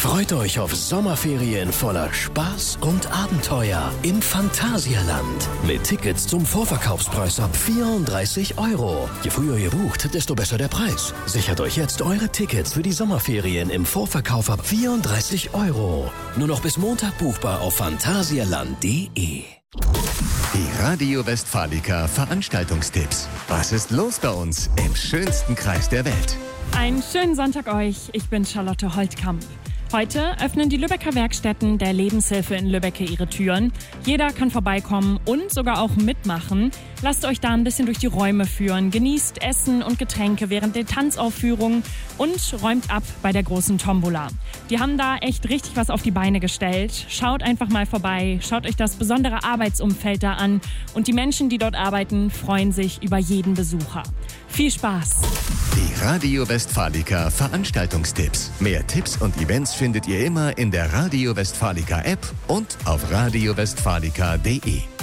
Freut euch auf Sommerferien voller Spaß und Abenteuer im Phantasialand. Mit Tickets zum Vorverkaufspreis ab 34 €. Je früher ihr bucht, desto besser der Preis. Sichert euch jetzt eure Tickets für die Sommerferien im Vorverkauf ab 34 €. Nur noch bis Montag buchbar auf phantasialand.de. Die Radio Westfalica Veranstaltungstipps. Was ist los bei uns im schönsten Kreis der Welt? Einen schönen Sonntag euch. Ich bin Charlotte Holtkamp. Heute öffnen die Lübecker Werkstätten der Lebenshilfe in Lübbecke ihre Türen. Jeder kann vorbeikommen und sogar auch mitmachen. Lasst euch da ein bisschen durch die Räume führen, genießt Essen und Getränke während der Tanzaufführungen und räumt ab bei der großen Tombola. Die haben da echt richtig was auf die Beine gestellt. Schaut einfach mal vorbei, schaut euch das besondere Arbeitsumfeld da an und die Menschen, die dort arbeiten, freuen sich über jeden Besucher. Viel Spaß! Die Radio Westfalica Veranstaltungstipps. Mehr Tipps und Events findet ihr immer in der Radio Westfalica App und auf radiowestfalica.de.